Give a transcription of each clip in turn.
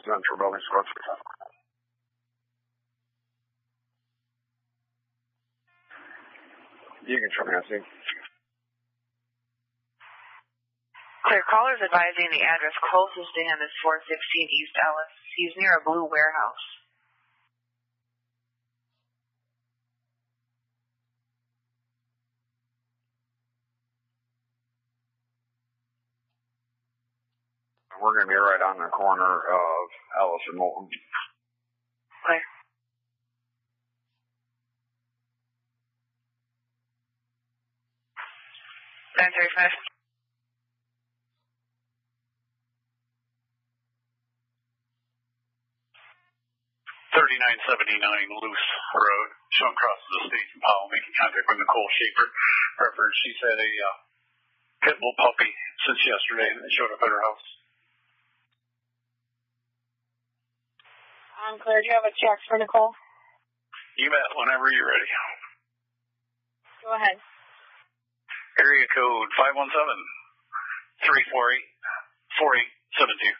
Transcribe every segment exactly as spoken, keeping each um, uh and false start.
residential building squad. You can show me, I see. Clear. Caller's advising the address closest to him is four sixteen East Ellis. He's near a blue warehouse. We're going to be right on the corner of Ellis and Moulton. Clear. nine thirty-five. thirty-nine seventy-nine Loose Road. Shown crosses the state from Powell, making contact with Nicole Schaefer. Reference, she's had a uh, pit bull puppy since yesterday and it showed up at her house. I'm clear. Do you have a check for Nicole? You bet, whenever you're ready. Go ahead. Area code five one seven, three four eight, four eight seven two.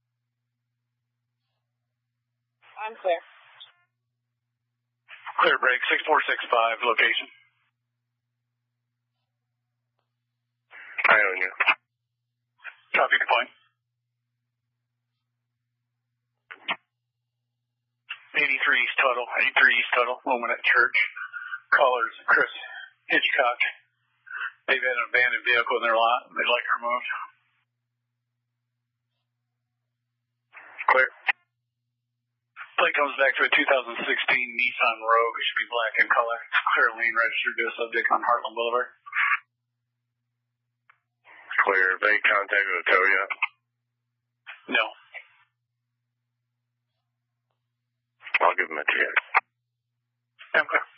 I'm clear. Clear break, six four six five, location. I own you. Copy the point. eighty-three East Tuttle, eighty-three East Tuttle, Luminate Church. Callers, Chris Hitchcock. They've had an abandoned vehicle in their lot. They'd like it removed. Clear. Plate comes back to a two thousand sixteen Nissan Rogue. It should be black in color. Clear lane registered to a subject on Heartland Boulevard. Clear. Have they contacted the tow yet? No. I'll give them a check. I'm clear.